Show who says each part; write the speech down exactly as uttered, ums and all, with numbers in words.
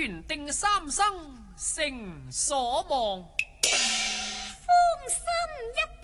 Speaker 1: 緣定三生成所望。
Speaker 2: 芳心一